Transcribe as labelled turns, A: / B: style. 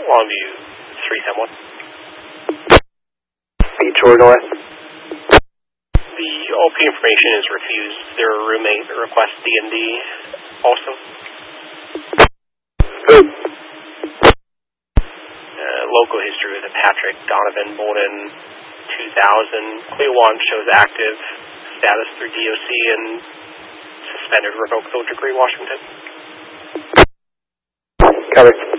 A: Longview 371.
B: Beach or north?
A: The OP information is refused. Their roommate requests DMD also.
B: Good.
A: Local history with Patrick Donovan Bolden 2000. Clearwater shows active status through DOC and suspended revoked degree Washington.
B: Covered.